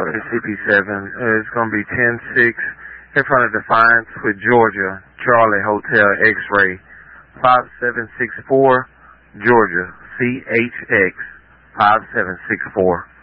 CP7. It's going to be 10-6 in front of Defiance with Georgia, Charlie Hotel X-Ray, 5764, Georgia, CHX, 5764.